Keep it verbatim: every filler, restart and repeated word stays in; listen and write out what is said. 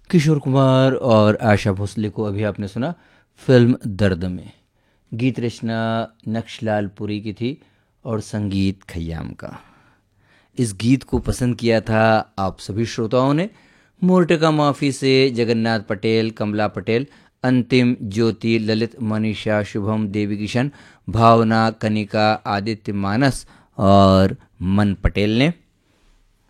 किशोर कुमार और आशा भोसले को अभी आपने सुना फिल्म दर्द में। गीत रचना नक्शलाल पुरी की थी और संगीत खय्याम का। इस गीत को पसंद किया था आप सभी श्रोताओं ने। मोर्टेका माफी से जगन्नाथ पटेल, कमला पटेल, अंतिम, ज्योति, ललित, मनीषा, शुभम, देवी किशन, भावना, कनिका, आदित्य, मानस और मन पटेल ने।